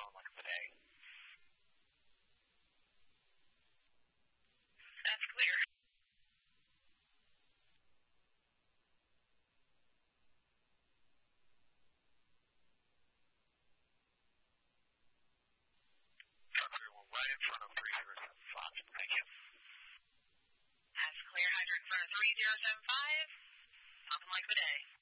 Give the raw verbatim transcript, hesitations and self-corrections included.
Top of Lake Bidet. That's clear. Truck three, we're right in front of three zero seven five. Thank you. That's clear. Hydrant in front of three zero seven five. Top of Lake Bidet.